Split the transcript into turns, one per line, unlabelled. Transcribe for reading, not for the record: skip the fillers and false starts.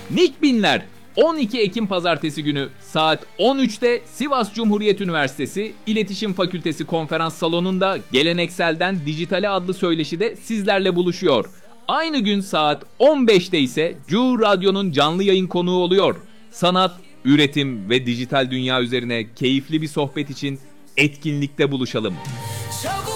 Nikbinler 12 Ekim Pazartesi günü saat 13'te Sivas Cumhuriyet Üniversitesi İletişim Fakültesi Konferans Salonu'nda Gelenekselden Dijitale adlı söyleşide sizlerle buluşuyor. Aynı gün saat 15'te ise Cu Radyo'nun canlı yayın konuğu oluyor. Sanat, üretim ve dijital dünya üzerine keyifli bir sohbet için etkinlikte buluşalım.